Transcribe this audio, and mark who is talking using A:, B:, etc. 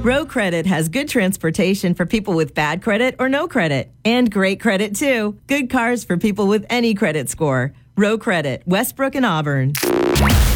A: Row Credit has good transportation for people with bad credit or no credit. And great credit, too. Good cars for people with any credit score. Row Credit, Westbrook and Auburn.